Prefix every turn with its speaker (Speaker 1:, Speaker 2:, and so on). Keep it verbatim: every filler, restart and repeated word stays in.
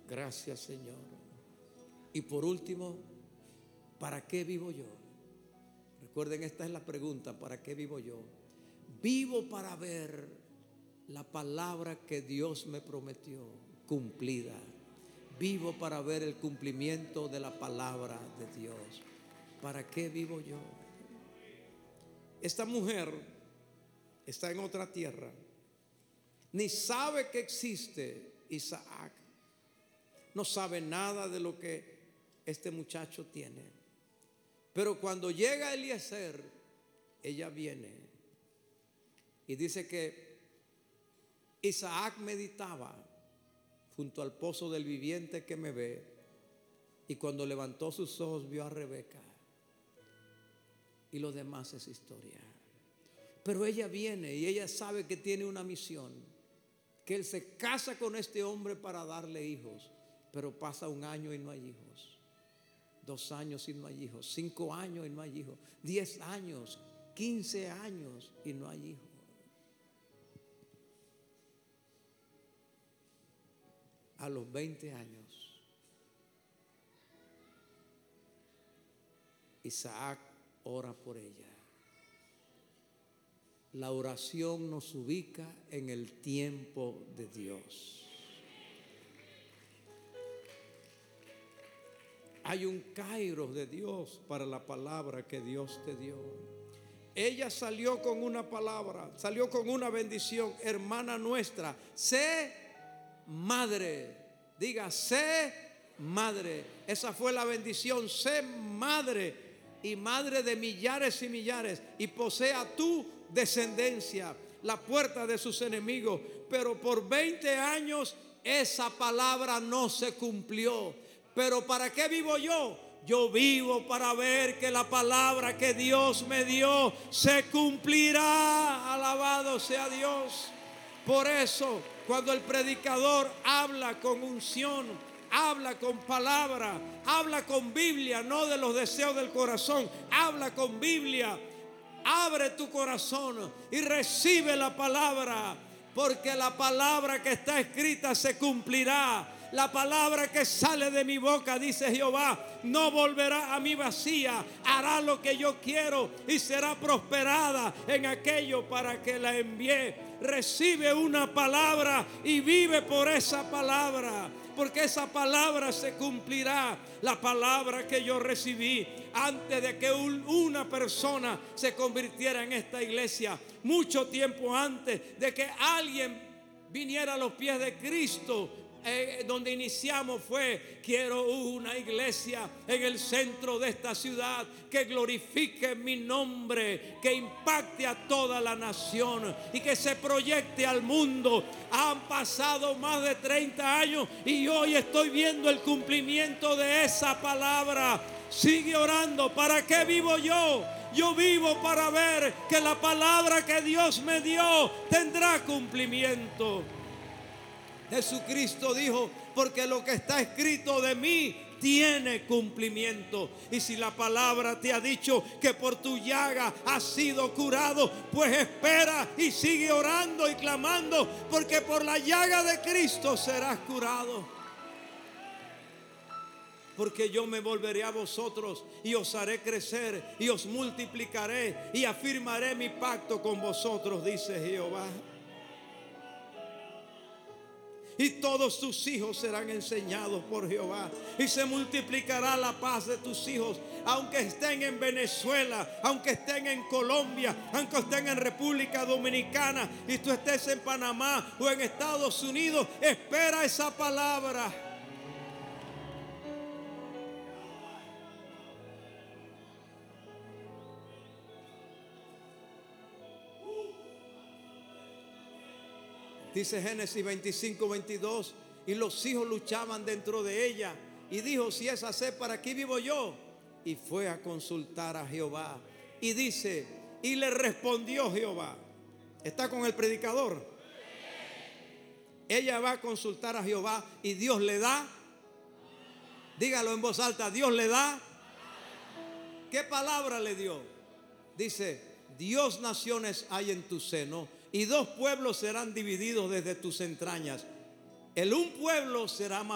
Speaker 1: Gracias, Señor. Y por último, ¿para qué vivo yo? Recuerden, esta es la pregunta: ¿para qué vivo yo? Vivo para ver la palabra que Dios me prometió cumplida. Vivo para ver el cumplimiento de la palabra de Dios. ¿Para qué vivo yo? Esta mujer está en otra tierra, ni sabe que existe Isaac, no sabe nada de lo que este muchacho tiene. Pero cuando llega Eliezer, ella viene y dice que Isaac meditaba junto al pozo del viviente que me ve, y cuando levantó sus ojos vio a Rebeca, y lo demás es historia. Pero ella viene y ella sabe que tiene una misión, que él se casa con este hombre para darle hijos, pero pasa un año y no hay hijos, dos años y no hay hijos, cinco años y no hay hijos, diez años, quince años y no hay hijos. A los veinte años, Isaac ora por ella. La oración nos ubica en el tiempo de Dios. Hay un kairos de Dios para la palabra que Dios te dio. Ella salió con una palabra, salió con una bendición. Hermana nuestra, sé madre. Diga, sé madre. Esa fue la bendición. Sé madre, y madre de millares y millares, y posea tu descendencia la puerta de sus enemigos. Pero por veinte años esa palabra no se cumplió. Pero ¿para qué vivo yo? Yo vivo para ver que la palabra que Dios me dio se cumplirá. Alabado sea Dios. Por eso, cuando el predicador habla con unción, habla con palabra, habla con Biblia, no de los deseos del corazón, habla con Biblia. Abre tu corazón y recibe la palabra, porque la palabra que está escrita se cumplirá. La palabra que sale de mi boca, dice Jehová, no volverá a mí vacía, hará lo que yo quiero y será prosperada en aquello para que la envié. Recibe una palabra y vive por esa palabra, porque esa palabra se cumplirá. La palabra que yo recibí antes de que un, una persona se convirtiera en esta iglesia, mucho tiempo antes de que alguien viniera a los pies de Cristo, Eh, donde iniciamos fue: quiero una iglesia en el centro de esta ciudad que glorifique mi nombre, que impacte a toda la nación y que se proyecte al mundo. Han pasado más de treinta años y hoy estoy viendo el cumplimiento de esa palabra. Sigue orando. ¿Para qué vivo yo? Yo vivo para ver que la palabra que Dios me dio tendrá cumplimiento. Jesucristo dijo: porque lo que está escrito de mí tiene cumplimiento. Y si la palabra te ha dicho que por tu llaga has sido curado, pues espera y sigue orando y clamando, porque por la llaga de Cristo serás curado. Porque yo me volveré a vosotros y os haré crecer y os multiplicaré y afirmaré mi pacto con vosotros, dice Jehová. Y todos tus hijos serán enseñados por Jehová, y se multiplicará la paz de tus hijos, aunque estén en Venezuela, aunque estén en Colombia, aunque estén en República Dominicana, y tú estés en Panamá o en Estados Unidos. Espera esa palabra. Dice Génesis veinticinco, veintidós: y los hijos luchaban dentro de ella, y dijo: si es así, ¿para aquí vivo yo? Y fue a consultar a Jehová. Y dice: y le respondió Jehová. ¿Está con el predicador? Ella va a consultar a Jehová y Dios le da. Dígalo en voz alta: Dios le da. ¿Qué palabra le dio? Dice: Dios naciones hay en tu seno, y dos pueblos serán divididos desde tus entrañas. El un pueblo será más